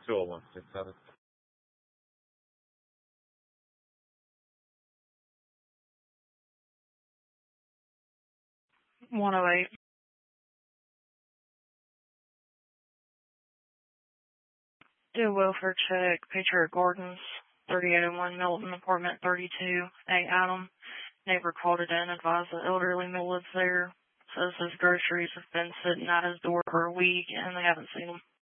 201-670. 108. Do a welfare check, Patriot Gardens, 3801 Milton, apartment 32, A. Adam. Neighbor called it in, advised the elderly male lives there. Says his groceries have been sitting at his door for a week and they haven't seen them.